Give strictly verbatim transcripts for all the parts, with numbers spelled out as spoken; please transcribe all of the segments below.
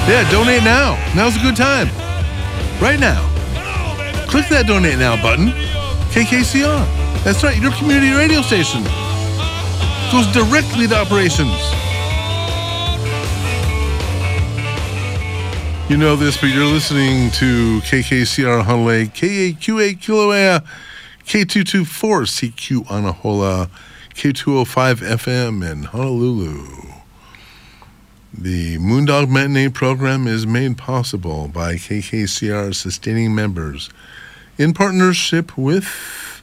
Yeah, donate now. Now's a good time. Right now. Click that donate now button. K K C R. That's right, your community radio station. Goes directly to operations. You know this, but you're listening to K K C R Honolulu, K A Q A Kilauea, K two twenty-four C Q Anahola, K two oh five F M in Honolulu. The Moondog Matinee program is made possible by K K C R sustaining members in partnership with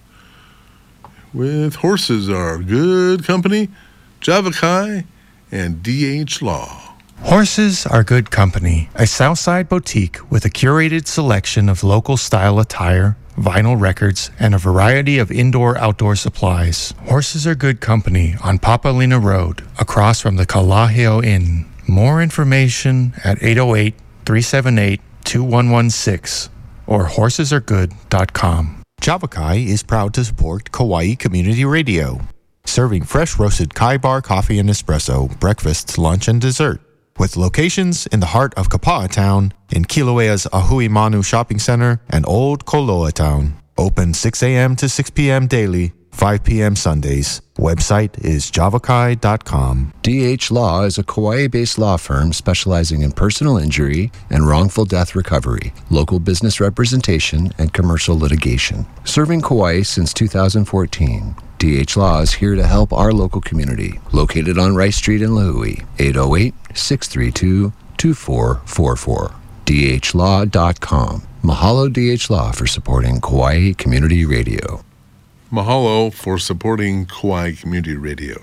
with Horses Are Good Company, Javakai, and D H Law. Horses Are Good Company, a Southside boutique with a curated selection of local style attire, vinyl records, and a variety of indoor-outdoor supplies. Horses Are Good Company on Papalina Road, across from the Kalaheo Inn. More information at eight oh eight, three seven eight, two one one six or horses are good dot com. Javakai is proud to support Kauai Community Radio, serving fresh roasted Kai Bar coffee and espresso, breakfast, lunch, and dessert. With locations in the heart of Kapa'a Town, in Kilauea's Ahui Manu Shopping Center, and Old Koloa Town. Open six a.m. to six p.m. daily, five p.m. Sundays. Website is javakai dot com. D H Law is a Kauai-based law firm specializing in personal injury and wrongful death recovery, local business representation, and commercial litigation. Serving Kauai since two thousand fourteen. D H Law is here to help our local community. Located on Rice Street in Lahui, eight oh eight, six three two, two four four four. D H law dot com. Mahalo D H Law for supporting Kauai Community Radio. Mahalo for supporting Kauai Community Radio.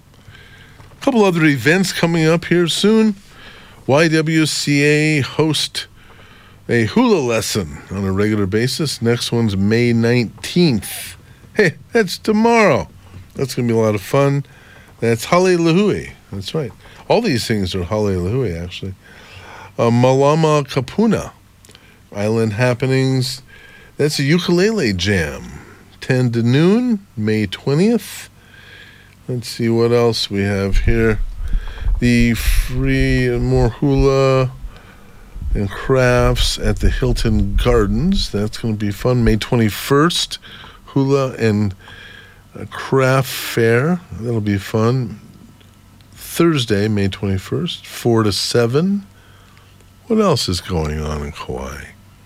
A couple other events coming up here soon. Y W C A host a hula lesson on a regular basis. Next one's May nineteenth. Hey, that's tomorrow. That's going to be a lot of fun. That's Hale'Lehui. That's right. All these things are Hale'Lehui, actually. Uh, Malama Kapuna. Island Happenings. That's a ukulele jam. ten to noon, May twentieth. Let's see what else we have here. The free and more hula and crafts at the Hilton Gardens. That's going to be fun. May twenty-first. Hula and craft fair. That'll be fun. Thursday, May twenty-first, four to seven. What else is going on in Kauai?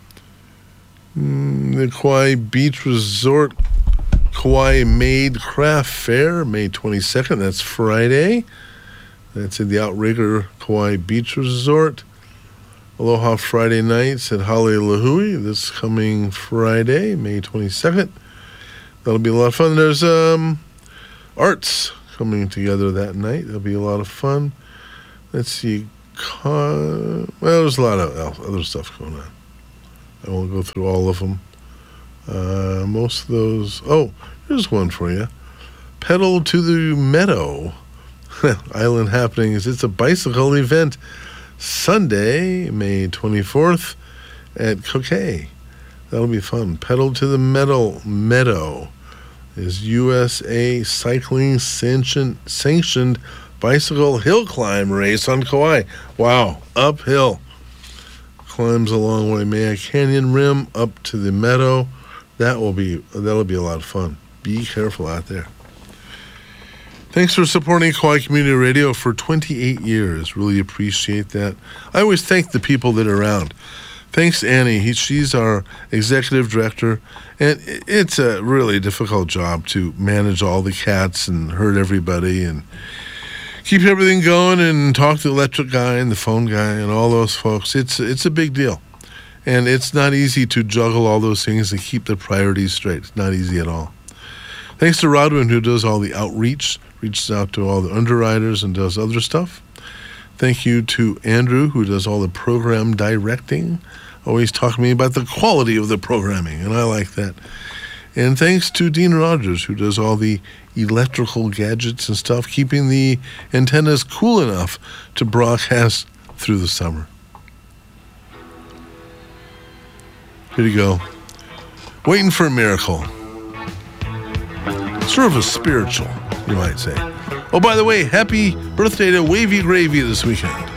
Mm, the Kauai Beach Resort Kauai Made Craft Fair, May twenty-second. That's Friday. That's at the Outrigger Kauai Beach Resort. Aloha Friday Nights at Hale'Lehui this coming Friday, May twenty-second. That'll be a lot of fun. There's um, arts coming together that night. That'll be a lot of fun. Let's see. Con- well, there's a lot of other stuff going on. I won't go through all of them. Uh, most of those... Oh, here's one for you. Pedal to the Meadow. Island Happenings. It's a bicycle event. Sunday, May twenty-fourth at Kokei. That'll be fun. Pedal to the Meadow Meadow is U S A Cycling sanctioned, sanctioned bicycle hill climb race on Kauai. Wow, uphill. Climbs a long way. Maya Canyon Rim up to the meadow. That will be that'll be a lot of fun. Be careful out there. Thanks for supporting Kauai Community Radio for twenty-eight years. Really appreciate that. I always thank the people that are around. Thanks, Annie. He, she's our executive director, and it's a really difficult job to manage all the cats and herd everybody and keep everything going and talk to the electric guy and the phone guy and all those folks. It's it's a big deal, and it's not easy to juggle all those things and keep the priorities straight. It's not easy at all. Thanks to Rodwin, who does all the outreach, reaches out to all the underwriters and does other stuff. Thank you to Andrew, who does all the program directing. Always talking to me about the quality of the programming, and I like that. And thanks to Dean Rogers, who does all the electrical gadgets and stuff, keeping the antennas cool enough to broadcast through the summer. Here you go. Waiting for a miracle. Sort of a spiritual, you might say. Oh, by the way, happy birthday to Wavy Gravy this weekend.